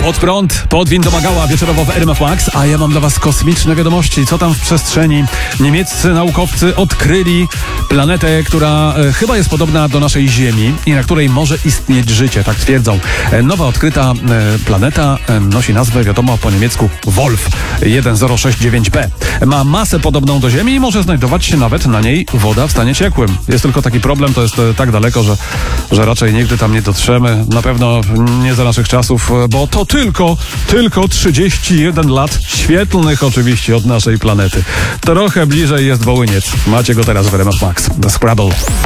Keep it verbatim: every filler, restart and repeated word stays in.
Pod prąd, pod wind domagała wieczorowo w R M F Max, a ja mam dla was kosmiczne wiadomości. Co tam w przestrzeni? Niemieccy naukowcy odkryli planetę, która e, chyba jest podobna do naszej Ziemi i na której może istnieć życie, tak twierdzą. E, nowa odkryta e, planeta e, nosi nazwę, wiadomo po niemiecku, Wolf tysiąc sześćdziesiąt dziewięć P. Ma masę podobną do Ziemi i może znajdować się nawet na niej woda w stanie ciekłym. Jest tylko taki problem, to jest e, tak daleko, że, że raczej nigdy tam nie dotrzemy. Na pewno nie za naszych czasów, bo to tylko, tylko trzydzieści jeden lat świetlnych oczywiście od naszej planety. Trochę bliżej jest Wołyniec. Macie go teraz w R M F Max. The Scrabble.